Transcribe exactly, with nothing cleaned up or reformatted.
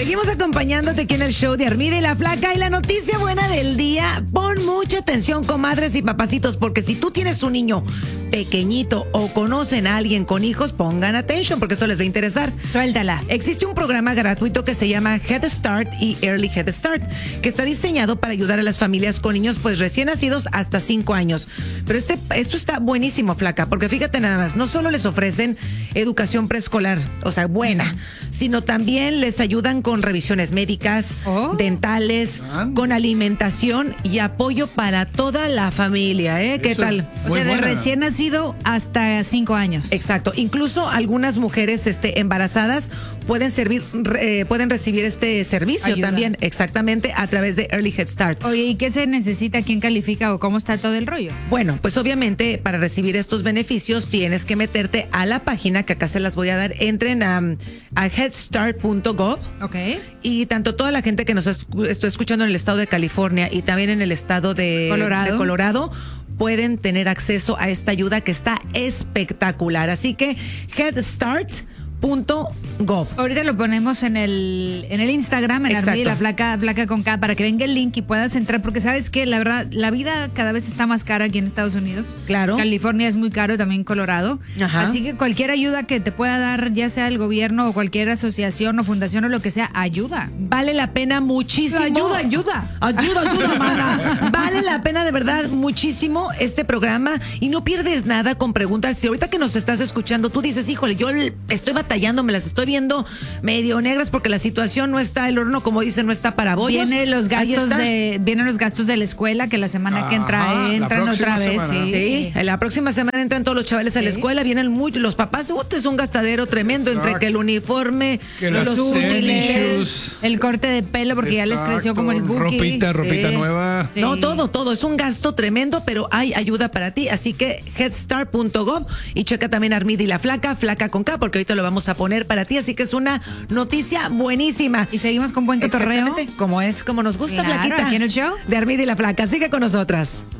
Seguimos acompañándote aquí en el show de Armida y la Flaca. Y la noticia buena del día, pon mucha atención, comadres y papacitos, porque si tú tienes un niño pequeñito o conocen a alguien con hijos, pongan atención porque esto les va a interesar. Suéltala. Existe un programa gratuito que se llama Head Start y Early Head Start, que está diseñado para ayudar a las familias con niños pues recién nacidos hasta cinco años. Pero este, esto está buenísimo, Flaca, porque fíjate nada más, no solo les ofrecen educación preescolar, o sea, buena, sino también les ayudan con revisiones médicas, Oh. dentales, Ah. con alimentación y apoyo para toda la familia, ¿eh? ¿Qué Eso tal? es O muy sea, de buena. recién nacido hasta cinco años. Exacto. Incluso algunas mujeres este, embarazadas pueden servir, eh, pueden recibir este servicio Ayuda. también, exactamente, a través de Early Head Start. Oye, ¿y qué se necesita? ¿Quién califica o cómo está todo el rollo? Bueno, pues obviamente para recibir estos beneficios tienes que meterte a la página que acá se las voy a dar. Entren a, a headstart punto gov. Ok. Y tanto toda la gente que nos escu- estoy escuchando en el estado de California y también en el estado de Colorado. de Colorado pueden tener acceso a esta ayuda que está espectacular. Así que headstart punto gov. Ahorita lo ponemos en el, en el Instagram, en Exacto. Armida y la Flaca, Flaca con K, para que venga el link y puedas entrar, porque sabes que la verdad, la vida cada vez está más cara aquí en Estados Unidos. Claro. California es muy caro, también Colorado. Ajá. Así que cualquier ayuda que te pueda dar, ya sea el gobierno o cualquier asociación o fundación o lo que sea, ayuda. Vale la pena muchísimo. Ayuda, ayuda. Ayuda, ayuda, mana. Vale la pena de verdad muchísimo este programa y no pierdes nada con preguntas. Si ahorita que nos estás escuchando tú dices, híjole, yo l- estoy batallando, me las estoy viendo medio negras porque la situación no está, el horno, como dicen, no está para bollos. Vienen los Ahí gastos está. de, vienen los gastos de la escuela, que la semana que entra Ajá, la entran próxima otra vez. semana. Sí. Sí, en la próxima semana entran todos los chavales a la Sí. escuela, vienen muy, los papás, uh, es un gastadero tremendo entre Exacto. que el uniforme, Que los, los útiles, tenis, shoes. el corte de pelo, porque ya les creció Exacto, como el buki. Ropita, ropita Sí. nueva. Sí. No, todo, todo. Es un gasto tremendo, pero hay ayuda para ti. Así que headstart punto gov y checa también Armida y la Flaca, Flaca con K, porque ahorita lo vamos a poner para ti. Así que es una noticia buenísima. Y seguimos con buen cotorreo. Exactamente, como es, como nos gusta, Claro, Flaquita. aquí en el show. De Armida y la Flaca. Sigue con nosotras.